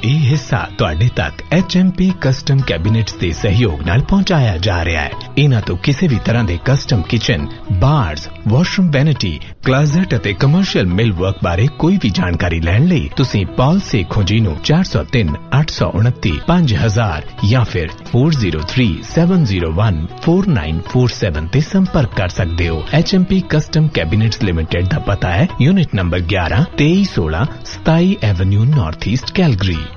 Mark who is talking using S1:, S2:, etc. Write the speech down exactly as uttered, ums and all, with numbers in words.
S1: ਇਹ ਹਿੱਸਾ ਤੁਹਾਡੇ ਤੱਕ ਐਚ ਐਮ ਪੀ ਕਸਟਮ ਕੈਬਿਨੇਟਸ ਦੇ ਸਹਿਯੋਗ ਨਾਲ ਪਹੁੰਚਾਇਆ ਜਾ ਰਿਹਾ ਹੈ। ਇਹਨਾਂ ਤੋਂ ਕਿਸੇ ਵੀ ਤਰ੍ਹਾਂ ਦੇ ਕਸਟਮ ਕਿਚਨ, ਬਾਰਸ, ਵਾਸ਼ਰੂਮ ਵੈਨਿਟੀ, ਕਲਾਜ਼ਟ ਅਤੇ ਕਮਰਸ਼ੀਅਲ ਮਿਲ ਵਰਕ ਬਾਰੇ ਕੋਈ ਵੀ ਜਾਣਕਾਰੀ ਲੈਣ ਲਈ ਤੁਸੀਂ ਪਾਲ ਸੇਖੋਂ ਜੀ ਨੂੰ ਚਾਰ ਸੌ ਤਿੰਨ ਅੱਠ ਸੌ ਉਨੱਤੀ ਪੰਜ ਹਜ਼ਾਰ ਜਾਂ ਫਿਰ ਚਾਰ ਜ਼ੀਰੋ ਤਿੰਨ ਸੱਤ ਜ਼ੀਰੋ ਇੱਕ ਚਾਰ ਨੌ ਚਾਰ ਸੱਤ ਤੇ ਸੰਪਰਕ ਕਰ ਸਕਦੇ ਹੋ। H M P custom ਕੈਬਿਨੇਟਸ limited ਦਾ ਪਤਾ ਹੈ ਯੂਨਿਟ ਨੰਬਰ ਗਿਆਰਾਂ, ਤੇਈ ਸੋਲਾਂ, ਸਤਾਈ ਐਵੇਨਿਊ ਨਾਰਥ ਈਸਟ, ਕੈਲਗਰੀ।